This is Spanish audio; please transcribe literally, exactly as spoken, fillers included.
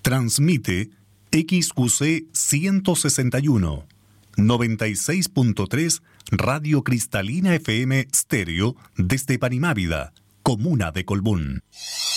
Transmite X Q C ciento sesenta y uno, noventa y seis punto tres Radio Cristalina F M Stereo desde Panimávida, comuna de Colbún.